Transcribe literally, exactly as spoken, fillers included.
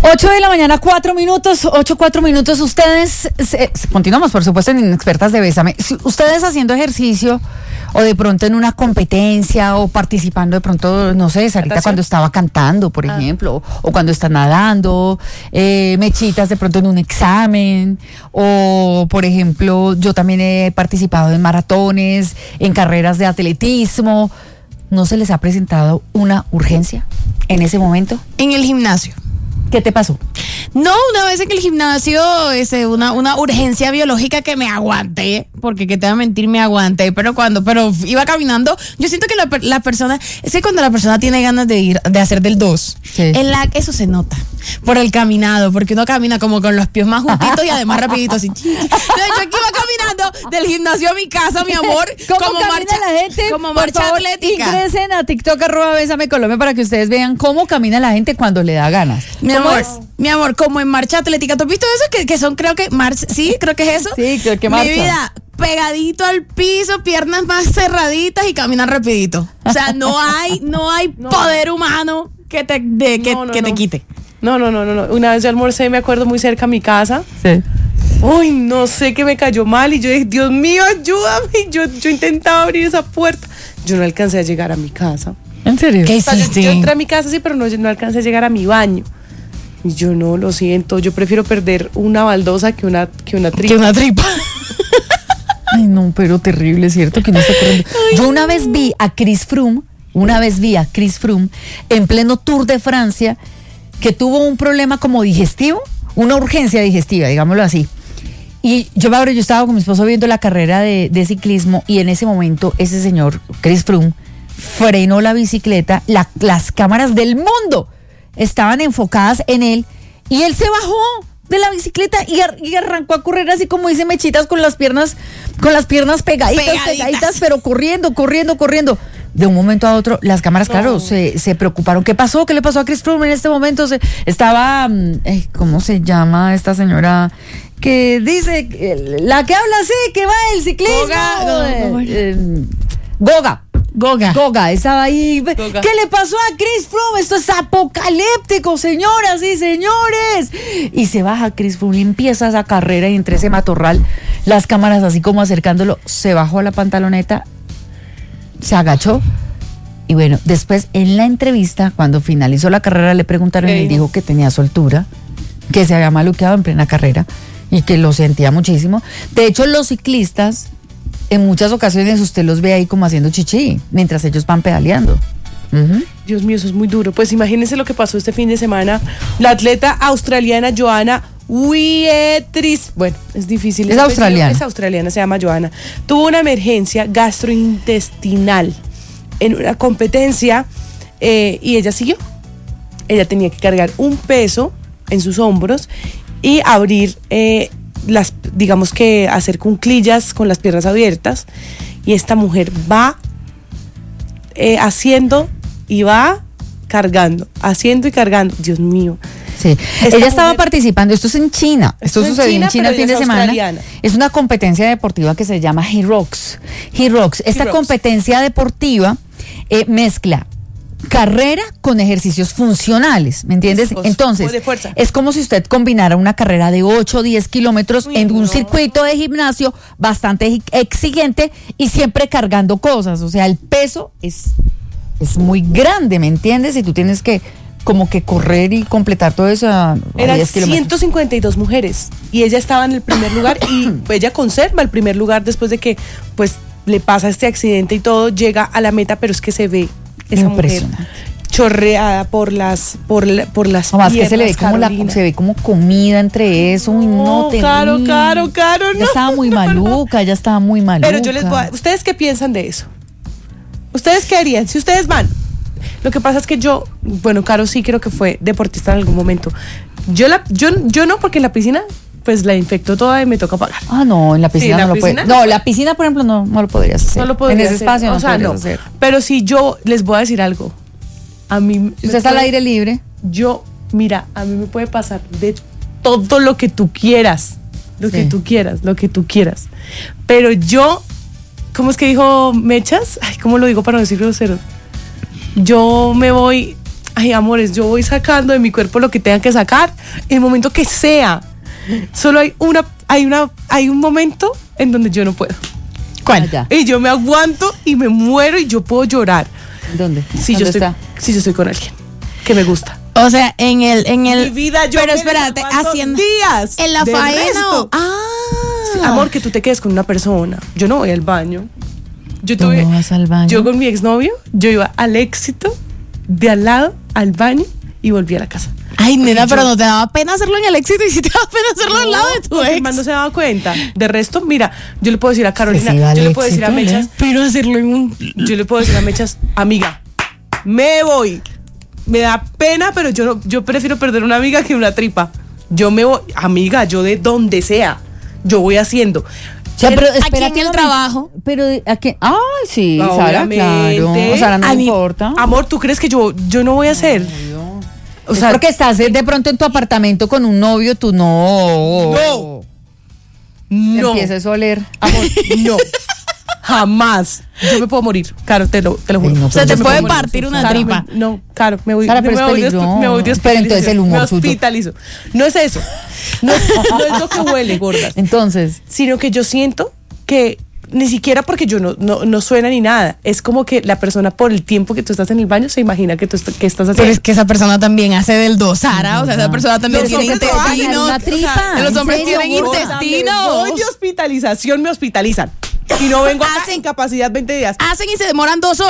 ocho de la mañana, cuatro minutos, ocho, cuatro minutos. Ustedes, se, continuamos por supuesto en Inexpertas de Bésame. Si ustedes haciendo ejercicio o de pronto en una competencia o participando de pronto, no sé, Sarita cuando estaba cantando, por ah. ejemplo, o, o cuando está nadando, eh, Mechitas de pronto en un examen, o por ejemplo, yo también he participado en maratones, en carreras de atletismo. ¿No se les ha presentado una urgencia en ese momento? En el gimnasio. ¿Qué te pasó? No, una vez en el gimnasio, ese, una, una urgencia biológica que me aguanté, porque que te voy a mentir, me aguanté, pero cuando, pero iba caminando, yo siento que la, la persona, es que cuando la persona tiene ganas de ir, de hacer del dos, sí. en la, eso se nota, por el caminado, porque uno camina como con los pies más juntitos y además rapidito, así. Yo aquí iba caminando del gimnasio a mi casa, mi amor, ¿Cómo como camina marcha, la gente? como marcha favor, atlética. Ingresen a TikTok, arroba Bésame Colombia, para que ustedes vean cómo camina la gente cuando le da ganas. Mi amor, mi amor, como en marcha atlética. ¿Tú has visto eso? Que, que son, creo que, marcha, sí, creo que es eso. Sí, creo que marcha. Mi vida, pegadito al piso, piernas más cerraditas y caminar rapidito. O sea, no hay, no hay no. poder humano que te, de, que, no, no, que te no. quite. No, no, no, no, no. Una vez yo almorcé, me acuerdo, muy cerca a mi casa. Sí. Uy, no sé qué me cayó mal y yo dije, Dios mío, ayúdame. Yo, yo intentaba abrir esa puerta. Yo no alcancé a llegar a mi casa. ¿En serio? ¿Qué o sea, hiciste? yo, yo entré a mi casa, sí, pero no, no alcancé a llegar a mi baño. Y yo no, lo siento, yo prefiero perder una baldosa que una, que una tripa. Que una tripa. Ay, no, pero terrible, ¿cierto? Que no está corriendo. Ay, yo una no. vez vi a Chris Froome, una vez vi a Chris Froome en pleno Tour de Francia, que tuvo un problema como digestivo, una urgencia digestiva, digámoslo así. Y yo, yo estaba con mi esposo viendo la carrera de, de ciclismo y en ese momento ese señor, Chris Froome, frenó la bicicleta, la, las cámaras del mundo estaban enfocadas en él y él se bajó de la bicicleta y, ar- y arrancó a correr así como dice Mechitas, con las piernas, con las piernas pegaditas, pegaditas, pegaditas, pero corriendo, corriendo, corriendo. De un momento a otro, las cámaras, no. claro, se, se preocuparon. ¿Qué pasó? ¿Qué le pasó a Chris Froome en este momento? Se, estaba, eh, ¿cómo se llama esta señora? Que dice, la que habla así, que va el ciclismo. Goga, eh, no, eh, Goga. Goga. Goga, estaba ahí. Goga. ¿Qué le pasó a Chris Froome? Esto es apocalíptico, señoras y señores. Y se baja Chris Froome y empieza esa carrera y entre ese matorral, las cámaras así como acercándolo, se bajó la pantaloneta, se agachó y bueno, después en la entrevista, cuando finalizó la carrera, le preguntaron y dijo que tenía soltura, que se había maluqueado en plena carrera y que lo sentía muchísimo. De hecho, los ciclistas en muchas ocasiones usted los ve ahí como haciendo chichi mientras ellos van pedaleando. Uh-huh. Dios mío, eso es muy duro. Pues imagínense lo que pasó este fin de semana. La atleta australiana Johanna Wietris, bueno, es difícil. Es australiana. Es australiana, se llama Johanna. Tuvo una emergencia gastrointestinal en una competencia eh, y ella siguió. Ella tenía que cargar un peso en sus hombros y abrir eh, las, digamos que hacer cuclillas con las piernas abiertas. Y esta mujer va eh, haciendo y va cargando, haciendo y cargando. Dios mío. Sí. Esta Ella estaba mujer, participando, esto es en China, esto, esto sucedió en China, China el fin de semana. Australiana. Es una competencia deportiva que se llama Hyrox. Hyrox, esta Hyrox. competencia deportiva eh, mezcla carrera con ejercicios funcionales, ¿me entiendes? Físicos, Entonces, de fuerza. es como si usted combinara una carrera de ocho o diez kilómetros Uy, en un no. circuito de gimnasio bastante exigente y siempre cargando cosas, o sea, el peso es, es muy grande, ¿me entiendes? Y tú tienes que como que correr y completar todo eso a, a Eran diez kilómetros. ciento cincuenta y dos mujeres y ella estaba en el primer lugar y ella conserva el primer lugar después de que pues le pasa este accidente y todo, llega a la meta, pero es que se ve esa mujer chorreada por las por, la, por las no, más piernas, que se le ve como la, se ve como comida entre eso. Uy, no, no, caro, caro, caro, no. Ya estaba muy maluca, ya estaba muy maluca. Pero yo les voy a, ¿ustedes qué piensan de eso? ¿Ustedes qué harían? Si ustedes van. Lo que pasa es que yo, bueno, Caro sí creo que fue deportista en algún momento. Yo la, yo, yo no, porque en la piscina pues la infectó toda y me toca pagar. Ah, no, en la piscina Sí, no la lo piscina puede. No, la piscina, por ejemplo, no, no lo podrías hacer. No lo podría en ese hacer. espacio o no sea, podrías no. hacer. Pero si yo les voy a decir algo, a mí. Si usted está al aire libre. Yo, mira, a mí me puede pasar de todo lo que tú quieras, lo Sí. que tú quieras, lo que tú quieras. Pero yo, ¿cómo es que dijo Mechas? Ay, ¿cómo lo digo para no decir grosero? Yo me voy ay, amores, yo voy sacando de mi cuerpo lo que tenga que sacar en el momento que sea. Solo hay una, hay una, hay un momento en donde yo no puedo. ¿Cuál? Allá. Y yo me aguanto y me muero y yo puedo llorar. ¿Dónde? Si ¿Dónde yo estoy, está? si yo estoy con alguien que me gusta. O sea, en el, en el. Mi vida, yo pero me espérate, desaguanto haciendo. días En la de faena. resto. Ah. Sí, amor, que tú te quedes con una persona. Yo no voy al baño. Yo ¿Tú tuve, no vas al baño? Yo con mi exnovio, yo iba al Éxito, de al lado, al baño y volví a la casa. Ay, nena, yo- pero no te daba pena hacerlo en el Éxito y si te daba pena hacerlo al lado de tu porque el ex. man no se daba cuenta. De resto, mira, yo le puedo decir a Carolina, Se iba al yo le puedo decir a Éxito, Mechas, Pero hacerlo en un. yo le puedo decir a Mechas, amiga, me voy. Me da pena, pero yo no, yo prefiero perder una amiga que una tripa. Yo me voy, amiga, yo de donde sea, yo voy haciendo. O sea, pero Aquí espérate en el un momento. trabajo. Pero ¿a qué? Ay, sí, Sara, Obviamente. claro. Sara, no A le mí- importa. Amor, ¿tú crees que yo, yo no voy a hacer? O Es sea, porque estás de pronto en tu apartamento con un novio, tú no. No. Te no. empieces a oler. Amor, no. Jamás. Yo me puedo morir. Claro, te lo, te lo juro. Ay, no, O sea, pero te yo puede me puedo partir una Claro, tripa. me- no, claro, me voy, Sara, me pero es voy de hospi- peligroso. me voy de Pero entonces el humor me suyo. hospitalizo. No es eso. No es, no es lo que huele, gordas. Entonces, Sino que yo siento que ni siquiera porque yo no, no, no suena ni nada. Es como que la persona por el tiempo que tú estás en el baño se imagina que tú est- que estás haciendo. Pero es que esa persona también hace del dos, Sara. O sea, esa persona también Los tiene hombres no hacen intestino. una tripa. Los ¿En hombres serio, tienen gorda? intestino. Me voy de hospitalización, me hospitalizan. Y no vengo a Hacen- incapacidad veinte días. Hacen y se demoran dos horas.